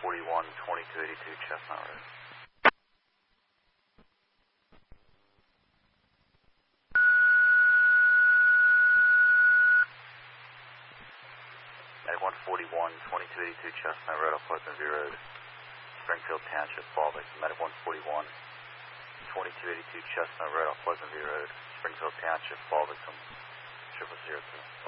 41 2282 Chestnut Road. Medic 141 2282 Chestnut Road off Pleasant View Road, Springfield Township, Fallbridge. Medic 141 2282 Chestnut Road off Pleasant View Road, Springfield Township, Fallbridge, 0002.